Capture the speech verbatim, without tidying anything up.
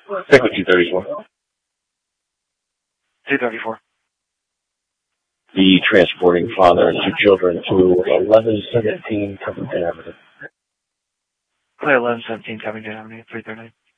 Stick with two thirty-four. two thirty-four. The transporting father and two children to eleven seventeen Covington Avenue. Clear eleven seventeen Covington Avenue, three thirty.